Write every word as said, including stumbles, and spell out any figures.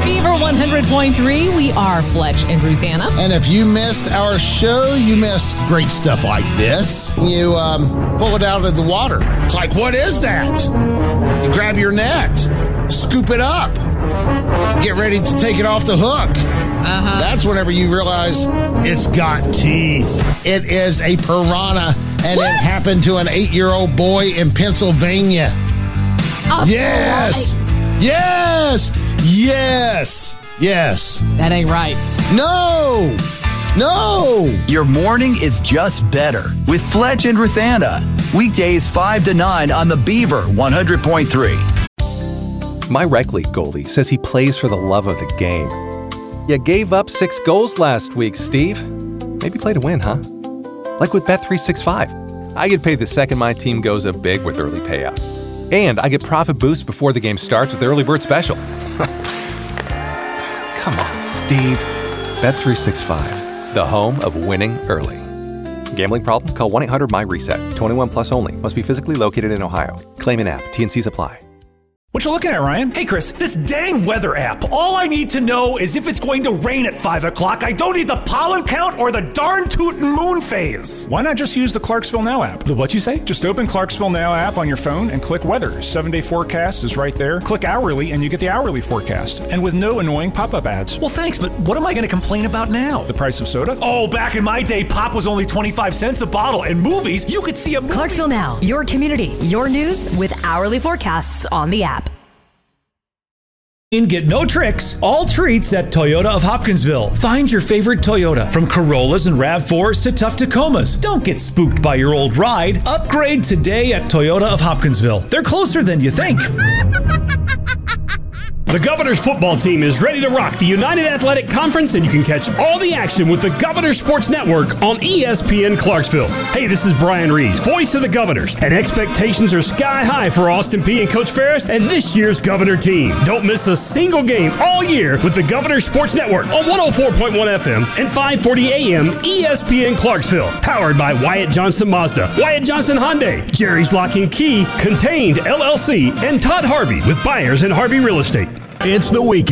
Beaver one hundred point three, we are Fletch and Ruthanna. And if you missed our show, you missed great stuff like this. You um, pull it out of the water. It's like, what is that? You grab your net, scoop it up, get ready to take it off the hook. Uh-huh. That's whenever you realize it's got teeth. It is a piranha, and what? It happened to an eight-year-old boy in Pennsylvania. Oh, yes! Right. Yes! Yes! Yes! That ain't right. No! No! Your morning is just better with Fletch and Ruthanna. Weekdays five to nine on the Beaver one hundred point three. My rec league goalie says he plays for the love of the game. You gave up six goals last week, Steve. Maybe play to win, huh? Like with Bet three sixty-five. I get paid the second my team goes up big with early payout. And I get profit boost before the game starts with the early bird special. Come on, Steve. Bet three sixty-five, the home of winning early. Gambling problem? Call one eight hundred my reset. twenty-one plus only. Must be physically located in Ohio. Claim in app. T and Cs apply. What you looking at, Ryan? Hey, Chris, this dang weather app. All I need to know is if it's going to rain at five o'clock. I don't need the pollen count or the darn tootin' moon phase. Why not just use the Clarksville Now app? The what you say? Just open Clarksville Now app on your phone and click weather. Seven-day forecast is right there. Click hourly and you get the hourly forecast. And with no annoying pop-up ads. Well, thanks, but what am I going to complain about now? The price of soda? Oh, back in my day, pop was only twenty-five cents a bottle. And movies, you could see a movie. Clarksville Now, your community, your news with hourly forecasts on the app. Get no tricks, all treats at Toyota of Hopkinsville. Find your favorite Toyota, from Corollas and RAV fours to tough Tacomas. Don't get spooked by your old ride. Upgrade today at Toyota of Hopkinsville. They're closer than you think. The Governors football team is ready to rock the United Athletic Conference, and you can catch all the action with the Governors Sports Network on E S P N Clarksville. Hey, this is Brian Reeves, voice of the Governors, and expectations are sky high for Austin Peay and Coach Ferris and this year's Governor team. Don't miss a single game all year with the Governors Sports Network on one oh four point one F M and five forty A M E S P N Clarksville. Powered by Wyatt Johnson Mazda, Wyatt Johnson Hyundai, Jerry's Lock and Key, Contained L L C, and Todd Harvey with Buyers and Harvey Real Estate. It's the weekend.